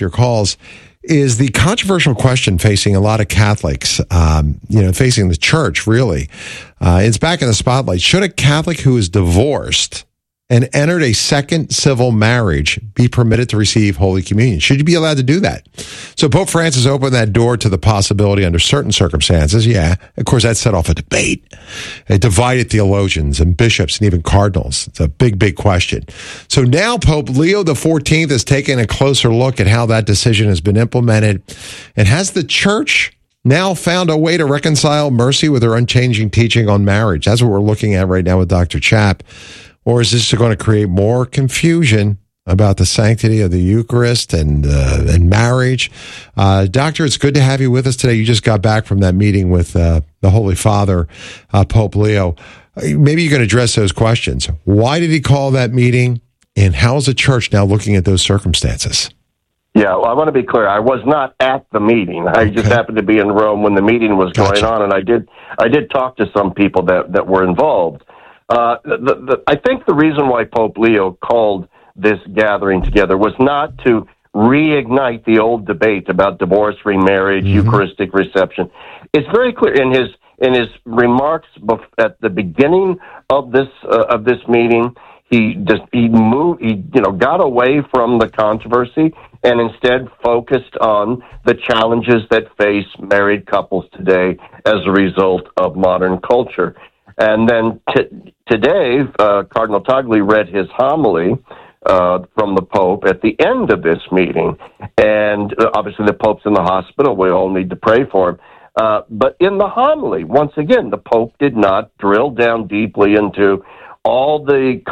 your calls, is the controversial question facing a lot of Catholics, facing the church, really. It's back in the spotlight. Should a Catholic who is divorced and entered a second civil marriage be permitted to receive Holy Communion? Should you be allowed to do that? So Pope Francis opened that door to the possibility under certain circumstances. Yeah, of course, that set off a debate. It divided theologians and bishops and even cardinals. It's a big, big question. So now Pope Leo XIV is taking a closer look at how that decision has been implemented. And has the church now found a way to reconcile mercy with her unchanging teaching on marriage? That's what we're looking at right now with Dr. Chapp. Or is this going to create more confusion about the sanctity of the Eucharist and marriage? Doctor, it's good to have you with us today. You just got back from that meeting with the Holy Father, Pope Leo. Maybe you can address those questions. Why did he call that meeting, and how is the church now looking at those circumstances? Yeah, well, I want to be clear. I was not at the meeting. I just happened to be in Rome when the meeting was going on, and I did talk to some people that were involved. I think the reason why Pope Leo called this gathering together was not to reignite the old debate about divorce, remarriage, Eucharistic reception. It's very clear in his remarks at the beginning of this meeting. He got away from the controversy and instead focused on the challenges that face married couples today as a result of modern culture. And then today, Cardinal Tagle read his homily from the Pope at the end of this meeting. And obviously the Pope's in the hospital. We all need to pray for him. But in the homily, once again, the Pope did not drill down deeply into all the